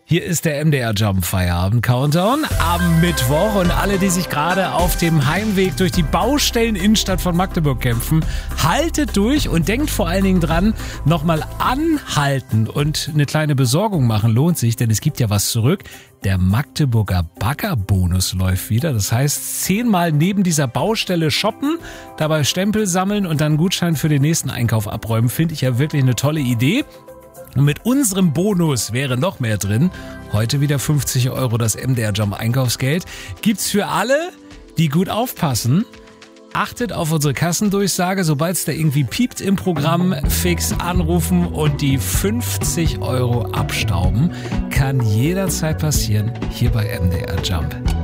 Hier ist der MDR Jump Feierabend Countdown am Mittwoch und alle, die sich gerade auf dem Heimweg durch die Baustellen-Innenstadt von Magdeburg kämpfen, haltet durch und denkt vor allen Dingen dran, nochmal anhalten und eine kleine Besorgung machen lohnt sich, denn es gibt ja was zurück. Der Magdeburger Baggerbonus läuft wieder. Das heißt, 10-mal neben dieser Baustelle shoppen, dabei Stempel sammeln und dann einen Gutschein für den nächsten Einkauf abräumen. Finde ich ja wirklich eine tolle Idee. Und mit unserem Bonus wäre noch mehr drin. Heute wieder 50 € das MDR Jump Einkaufsgeld. Gibt's für alle, die gut aufpassen. Achtet auf unsere Kassendurchsage. Sobald es da irgendwie piept im Programm, fix anrufen und die 50 € abstauben. Kann jederzeit passieren hier bei MDR Jump.